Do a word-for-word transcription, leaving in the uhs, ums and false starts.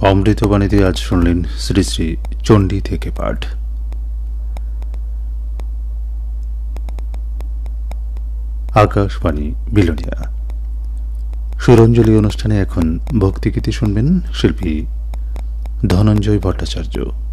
অমৃতবাণীতে আজ শুনলেন শ্রী শ্রী চণ্ডী থেকে পাঠ। আকাশবাণী বিলোনিয়া সুরঞ্জলি অনুষ্ঠানে এখন ভক্তিগীতি শুনবেন শিল্পী ধনঞ্জয় ভট্টাচার্য।